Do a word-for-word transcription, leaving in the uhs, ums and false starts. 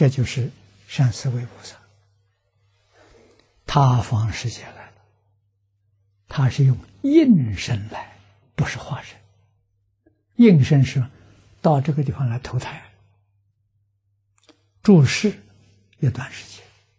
这就是善思维菩萨，他方世界来了，他是用应身来，不是化身。应身是到这个地方来投胎，住世一段时间，